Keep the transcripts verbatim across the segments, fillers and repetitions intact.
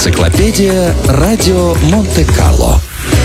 Энциклопедия радио Монте-Карло.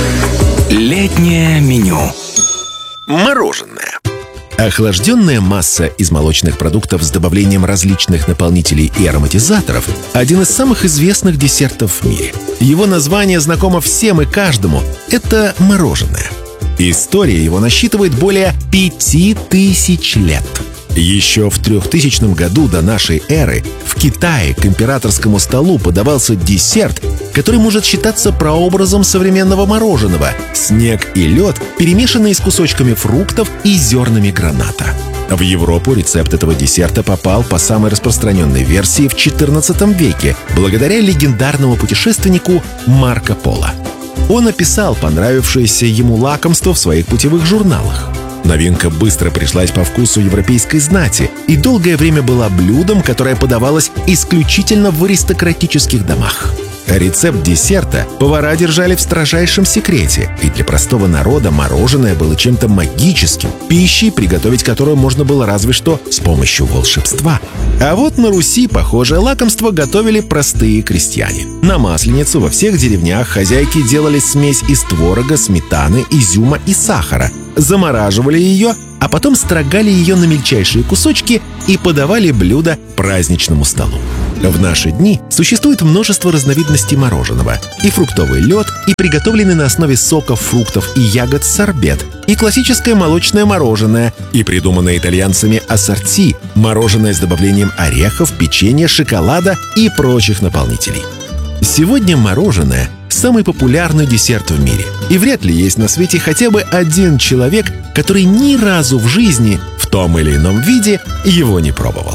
Летнее меню. Мороженое. Охлажденная масса из молочных продуктов с добавлением различных наполнителей и ароматизаторов – один из самых известных десертов в мире. Его название знакомо всем и каждому – это мороженое. История его насчитывает более пяти тысяч лет. Еще в трехтысячном году до нашей эры в Китае к императорскому столу подавался десерт, который может считаться прообразом современного мороженого – снег и лед, перемешанные с кусочками фруктов и зернами граната. В Европу рецепт этого десерта попал по самой распространенной версии в четырнадцатом веке, благодаря легендарному путешественнику Марко Поло. Он описал понравившееся ему лакомство в своих путевых журналах. Новинка быстро пришлась по вкусу европейской знати и долгое время была блюдом, которое подавалось исключительно в аристократических домах. Рецепт десерта повара держали в строжайшем секрете, и для простого народа мороженое было чем-то магическим, пищей, приготовить которую можно было разве что с помощью волшебства. А вот на Руси похожее лакомство готовили простые крестьяне. На Масленицу во всех деревнях хозяйки делали смесь из творога, сметаны, изюма и сахара, замораживали ее, а потом строгали ее на мельчайшие кусочки и подавали блюдо праздничному столу. В наши дни существует множество разновидностей мороженого: и фруктовый лед, и приготовленный на основе соков, фруктов и ягод сорбет, и классическое молочное мороженое, и придуманное итальянцами ассорти – мороженое с добавлением орехов, печенья, шоколада и прочих наполнителей. Сегодня мороженое – самый популярный десерт в мире, и вряд ли есть на свете хотя бы один человек, который ни разу в жизни в том или ином виде его не пробовал.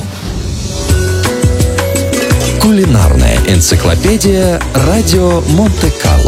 Кулинарная энциклопедия радио Монте-Карло.